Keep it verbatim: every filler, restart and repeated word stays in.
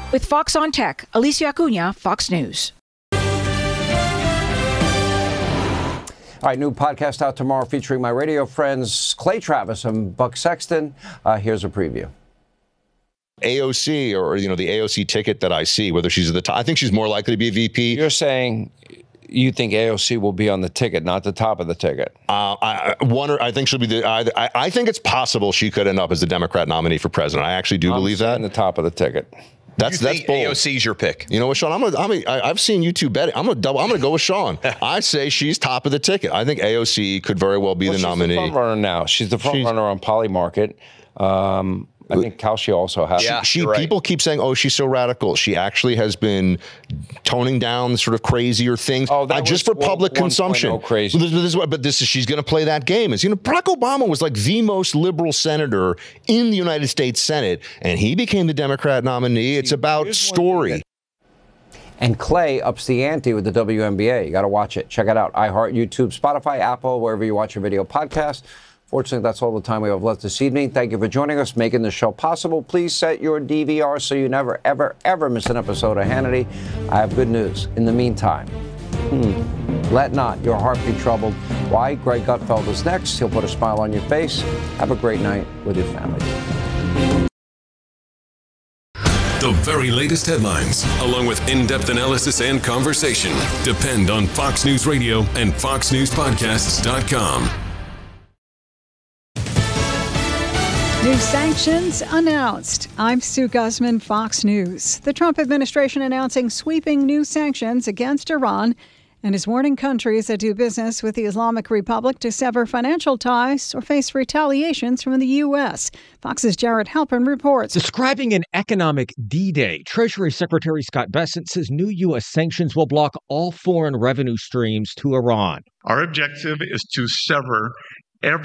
With Fox on Tech, Alicia Acuna, Fox News. All right, new podcast out tomorrow featuring my radio friends Clay Travis and Buck Sexton. Uh, here's a preview. A O C, or, you know, the A O C ticket that I see, whether she's at the top, I think she's more likely to be a V P. You're saying you think A O C will be on the ticket, not the top of the ticket? Uh, I, I wonder. I think she'll be the. I, I think it's possible she could end up as the Democrat nominee for president. I actually do I'm believe that. On the top of the ticket. That's you that's think bold. A O C's your pick. You know what, Sean? I'm gonna. I'm a, I, I've seen you two bet. I'm gonna double. I'm gonna go with Sean. I say she's top of the ticket. I think A O C could very well be well, the she's nominee. She's the front runner now. She's the front she's, runner on Polymarket. Um, I think Kalshi also has. Yeah, she right. People keep saying, "Oh, she's so radical." She actually has been toning down sort of crazier things, oh, that uh, just for one, public consumption. Crazy. But this, this is what, but this is she's going to play that game. Is you know, Barack Obama was like the most liberal senator in the United States Senate, and he became the Democrat nominee. It's about story. And Clay ups the ante with the W N B A. You got to watch it. Check it out. iHeart, YouTube, Spotify, Apple, wherever you watch your video podcast. Fortunately, that's all the time we have left this evening. Thank you for joining us, making the show possible. Please set your D V R so you never, ever, ever miss an episode of Hannity. I have good news. In the meantime, hmm, let not your heart be troubled. Why? Greg Gutfeld is next. He'll put a smile on your face. Have a great night with your family. The very latest headlines, along with in-depth analysis and conversation, depend on Fox News Radio and fox news podcasts dot com. New sanctions announced. I'm Sue Guzman, Fox News. The Trump administration announcing sweeping new sanctions against Iran and is warning countries that do business with the Islamic Republic to sever financial ties or face retaliations from the U S. Fox's Jared Halpern reports. Describing an economic D-Day, Treasury Secretary Scott Bessent says new U S sanctions will block all foreign revenue streams to Iran. Our objective is to sever